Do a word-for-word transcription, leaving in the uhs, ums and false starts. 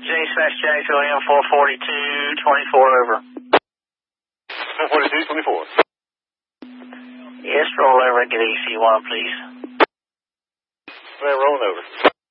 J slash Jacksonville M four forty-two, twenty-four over. four forty-two, twenty-four. Yes, roll over and get E C one, please. We're rolling over.